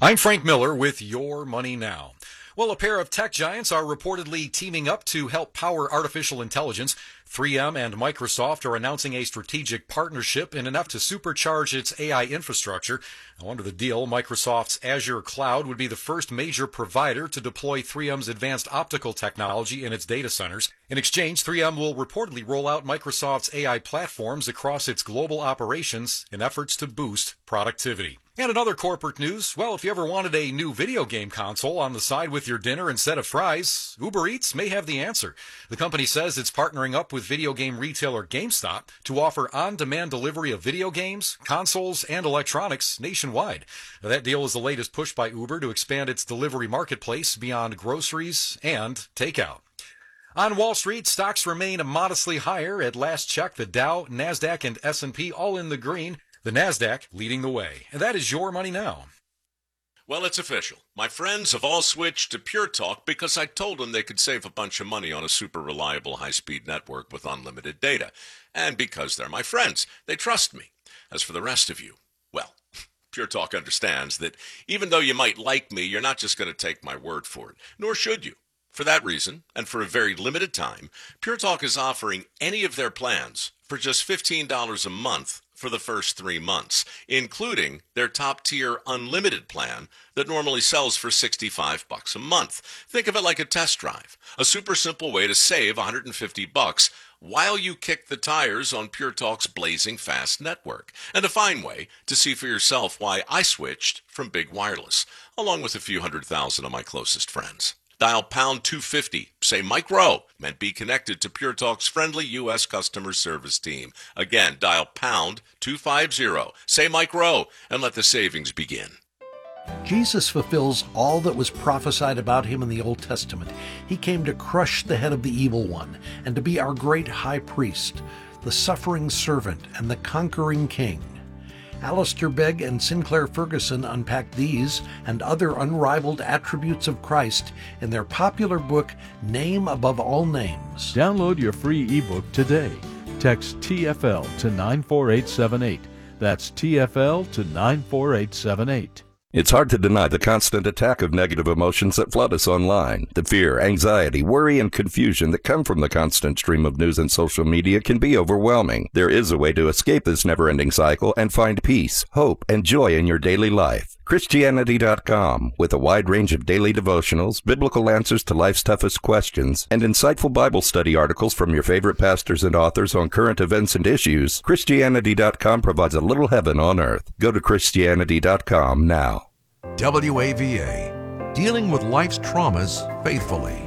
I'm Frank Miller with Your Money Now. Well, a pair of tech giants are reportedly teaming up to help power artificial intelligence. 3M and Microsoft are announcing a strategic partnership in an effort to supercharge its AI infrastructure. Now, under the deal, Microsoft's Azure Cloud would be the first major provider to deploy 3M's advanced optical technology in its data centers. In exchange, 3M will reportedly roll out Microsoft's AI platforms across its global operations in efforts to boost productivity. And in other corporate news, well, if you ever wanted a new video game console on the side with your dinner instead of fries, Uber Eats may have the answer. The company says it's partnering up with video game retailer GameStop to offer on-demand delivery of video games, consoles, and electronics nationwide. Now, that deal is the latest push by Uber to expand its delivery marketplace beyond groceries and takeout. On Wall Street, stocks remain modestly higher. At last check, the Dow, NASDAQ, and S&P all in the green. The NASDAQ leading the way. And that is Your Money Now. Well, it's official. My friends have all switched to Pure Talk because I told them they could save a bunch of money on a super reliable high-speed network with unlimited data. And because they're my friends, they trust me. As for the rest of you, well, Pure Talk understands that even though you might like me, you're not just going to take my word for it, nor should you. For that reason, and for a very limited time, Pure Talk is offering any of their plans for just $15 a month for the first 3 months, including their top-tier unlimited plan that normally sells for $65 a month. Think of it like a test drive, a super simple way to save $150 while you kick the tires on Pure Talk's blazing fast network, and a fine way to see for yourself why I switched from big wireless, along with a few 100,000 of my closest friends. Dial pound 250, say Mike Rowe, and be connected to Pure Talk's friendly U.S. customer service team. Again, dial pound 250, say Mike Rowe, and let the savings begin. Jesus fulfills all that was prophesied about him in the Old Testament. He came to crush the head of the evil one and to be our great high priest, the suffering servant and the conquering king. Alistair Begg and Sinclair Ferguson unpack these and other unrivaled attributes of Christ in their popular book, Name Above All Names. Download your free ebook today. Text TFL to 94878. That's TFL to 94878. It's hard to deny the constant attack of negative emotions that flood us online. The fear, anxiety, worry, and confusion that come from the constant stream of news and social media can be overwhelming. There is a way to escape this never-ending cycle and find peace, hope, and joy in your daily life. Christianity.com, with a wide range of daily devotionals, biblical answers to life's toughest questions, and insightful Bible study articles from your favorite pastors and authors on current events and issues, Christianity.com provides a little heaven on earth. Go to Christianity.com now. WAVA, dealing with life's traumas faithfully.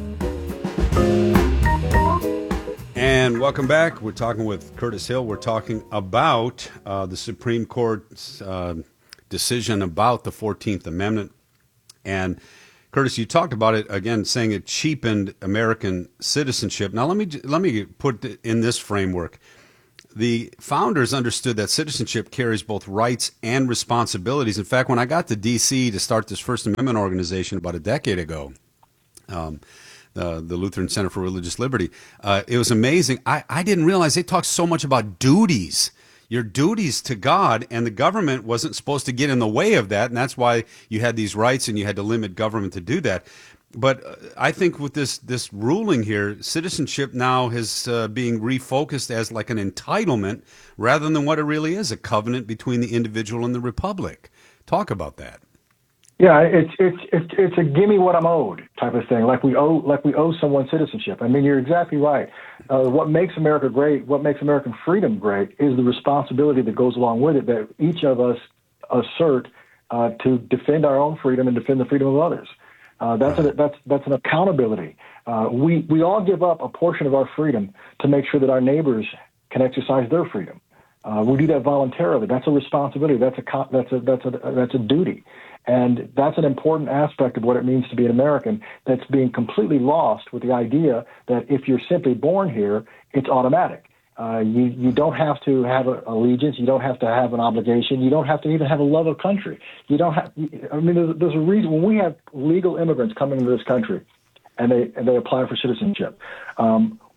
And welcome back. We're talking with Curtis Hill. We're talking about the Supreme Court's decision about the 14th Amendment. And Curtis, you talked about it again, saying it cheapened American citizenship. Now, let me put it in this framework. The founders understood that citizenship carries both rights and responsibilities. In fact, when I got to D.C. to start this First Amendment organization about a decade ago, the Lutheran Center for Religious Liberty, it was amazing. I didn't realize they talked so much about duties. Your duties to God, and the government wasn't supposed to get in the way of that, and that's why you had these rights and you had to limit government to do that. But I think with this ruling here, citizenship now is being refocused as like an entitlement rather than what it really is, a covenant between the individual and the republic. Talk about that. Yeah, it's a gimme what I'm owed type of thing. Like we owe someone citizenship. I mean, you're exactly right. What makes America great, what makes American freedom great, is the responsibility that goes along with it that each of us assert to defend our own freedom and defend the freedom of others. That's an accountability. We all give up a portion of our freedom to make sure that our neighbors can exercise their freedom. We do that voluntarily. That's a responsibility. That's a duty. And that's an important aspect of what it means to be an American that's being completely lost with the idea that if you're simply born here, it's automatic. You don't have to have an allegiance. You don't have to have an obligation. You don't have to even have a love of country. You don't have. I mean, there's a reason when we have legal immigrants coming into this country, and they apply for citizenship. One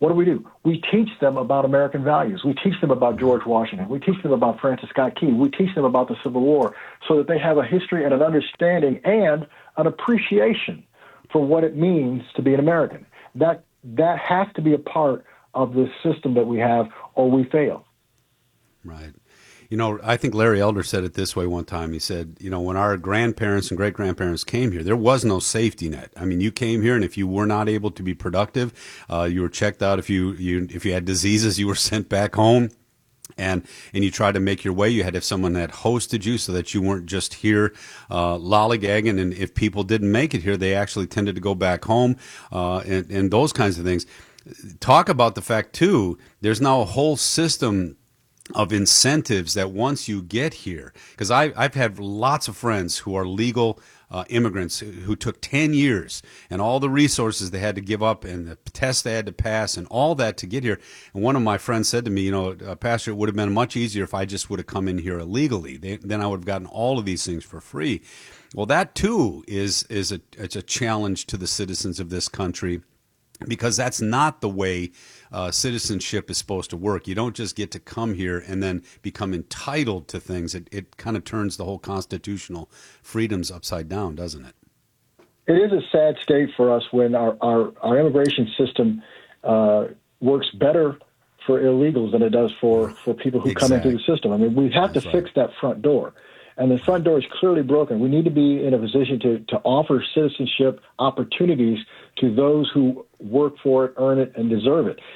what do? We teach them about American values. We teach them about George Washington. We teach them about Francis Scott Key. We teach them about the Civil War so that they have a history and an understanding and an appreciation for what it means to be an American. That has to be a part of the system that we have, or we fail. Right. You know, I think Larry Elder said it this way one time. He said, you know, when our grandparents and great-grandparents came here, there was no safety net. I mean, you came here, and if you were not able to be productive, you were checked out. If you had diseases, you were sent back home. And you tried to make your way. You had to have someone that hosted you so that you weren't just here lollygagging. And if people didn't make it here, they actually tended to go back home and those kinds of things. Talk about the fact, too, there's now a whole system of incentives that once you get here, because I've had lots of friends who are legal immigrants who took 10 years and all the resources they had to give up and the tests they had to pass and all that to get here. And one of my friends said to me, you know, Pastor, it would have been much easier if I just would have come in here illegally. Then I would have gotten all of these things for free. Well, that too it's a challenge to the citizens of this country, because that's not the way citizenship is supposed to work. You don't just get to come here and then become entitled to things. It kind of turns the whole constitutional freedoms upside down, doesn't it? It is a sad state for us when our immigration system works better for illegals than it does for people who come into the system. I mean, we have to fix that front door. And the front door is clearly broken. We need to be in a position to offer citizenship opportunities to those who work for it, earn it, and deserve it.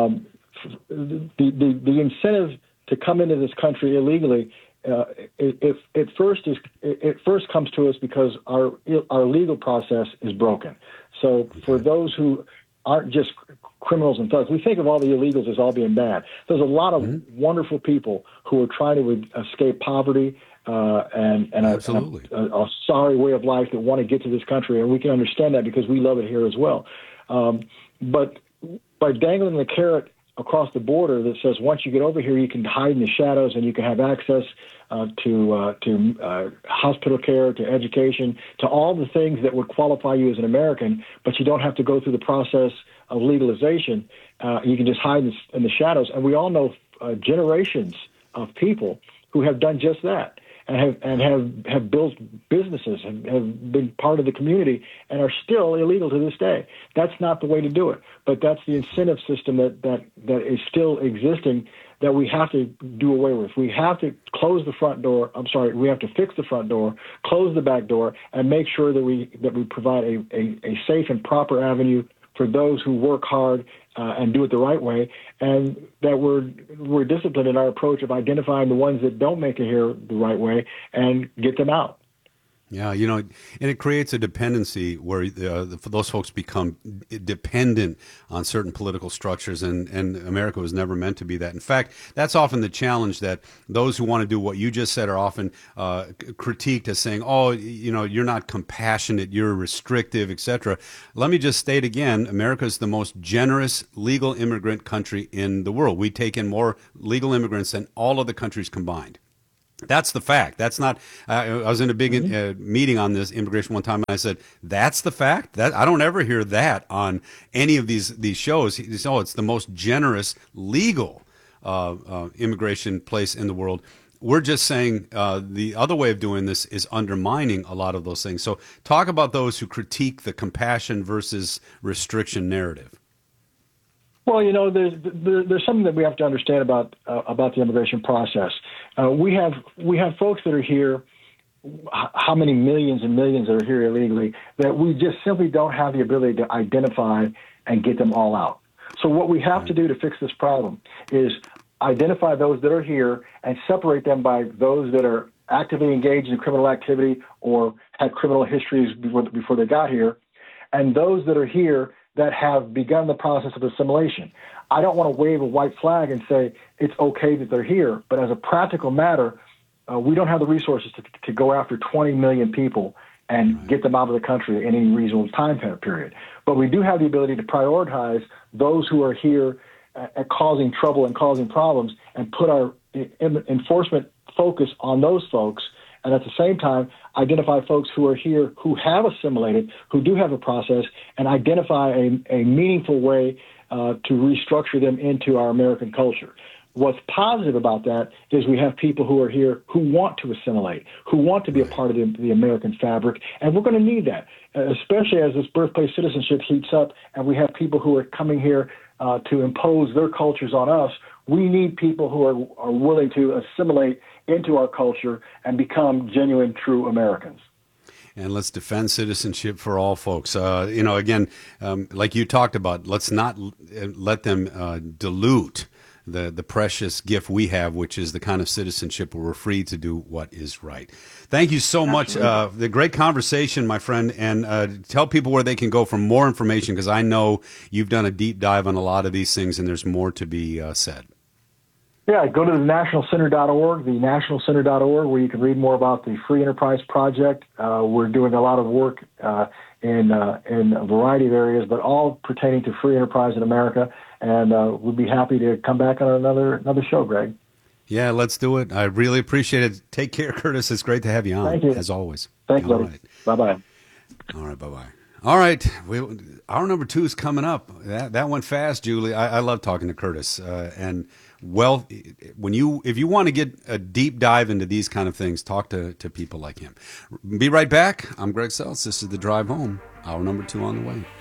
The incentive to come into this country illegally, it first comes to us because our legal process is broken. So for those who aren't just criminals and thugs, we think of all the illegals as all being bad. There's a lot of wonderful people who are trying to escape poverty and a sorry way of life that want to get to this country, and we can understand that because we love it here as well. But by dangling the carrot across the border that says once you get over here, you can hide in the shadows and you can have access to hospital care, to education, to all the things that would qualify you as an American, but you don't have to go through the process of legalization. You can just hide in the shadows. And we all know generations of people who have done just that. And have built businesses and have been part of the community and are still illegal to this day. That's not the way to do it. But that's the incentive system that is still existing that we have to do away with. We have to close the front door. We have to fix the front door, close the back door, and make sure that we provide a safe and proper avenue for those who work hard and do it the right way, and that we're disciplined in our approach of identifying the ones that don't make it here the right way and get them out. Yeah, you know, and it creates a dependency where those folks become dependent on certain political structures, and America was never meant to be that. In fact, that's often the challenge, that those who want to do what you just said are often critiqued as saying, oh, you know, you're not compassionate, you're restrictive, etc. Let me just state again, America is the most generous legal immigrant country in the world. We take in more legal immigrants than all other countries combined. That's the fact. That's not. I was in a big meeting on this immigration one time, and I said, "That's the fact." That I don't ever hear that on any of these shows. He said, oh, it's the most generous legal immigration place in the world. We're just saying the other way of doing this is undermining a lot of those things. So, talk about those who critique the compassion versus restriction narrative. Well, you know, there's something that we have to understand about the immigration process. We have folks that are here, how many millions and millions that are here illegally, that we just simply don't have the ability to identify and get them all out. So what we have to do to fix this problem is identify those that are here and separate them by those that are actively engaged in criminal activity or had criminal histories before they got here, and those that are here that have begun the process of assimilation. I don't want to wave a white flag and say it's okay that they're here, but as a practical matter, we don't have the resources to go after 20 million people and get them out of the country in any reasonable time period. But we do have the ability to prioritize those who are here causing trouble and causing problems and put our enforcement focus on those folks and at the same time, identify folks who are here who have assimilated, who do have a process, and identify a meaningful way to restructure them into our American culture. What's positive about that is we have people who are here who want to assimilate, who want to be a part of the American fabric, and we're going to need that, especially as this birthplace citizenship heats up and we have people who are coming here to impose their cultures on us. We need people who are willing to assimilate into our culture and become genuine, true Americans. And let's defend citizenship for all folks. Again, like you talked about, let's not let them dilute the precious gift we have, which is the kind of citizenship where we're free to do what is right. Thank you so much. The great conversation, my friend, and tell people where they can go for more information, because I know you've done a deep dive on a lot of these things, and there's more to be said. Yeah, go to the nationalcenter.org, where you can read more about the Free Enterprise Project. We're doing a lot of work in a variety of areas, but all pertaining to free enterprise in America. And we'd be happy to come back on another show, Greg. Yeah, let's do it. I really appreciate it. Take care, Curtis. It's great to have you on, Thank you. as always. Thanks, buddy. Right. Bye-bye. All right, bye-bye. All right, hour number 2 is coming up. That went fast, Julie. I love talking to Curtis. If you want to get a deep dive into these kind of things, talk to people like him. Be right back. I'm Greg Seltz. This is The Drive Home. Hour number 2 on the way.